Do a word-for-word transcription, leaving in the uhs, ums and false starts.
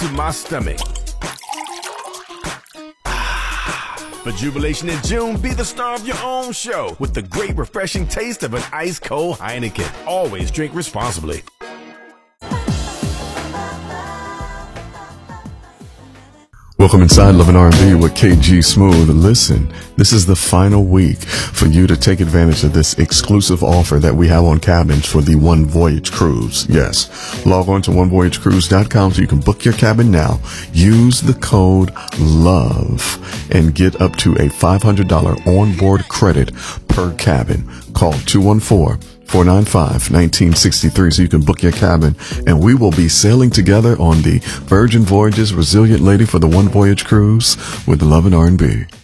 to my stomach. For jubilation in June, be the star of your own show with the great refreshing taste of an ice cold Heineken. Always drink responsibly. Welcome inside Love and R and B with K G Smooth. Listen, this is the final week for you to take advantage of this exclusive offer that we have on cabins for the One Voyage Cruise. Yes, log on to one voyage cruise dot com so you can book your cabin now. Use the code LOVE and get up to a five hundred dollars onboard credit per cabin. Call two one four, four nine five, one nine six three so you can book your cabin, and we will be sailing together on the Virgin Voyages Resilient Lady for the One Voyage Cruise with Love and R and B.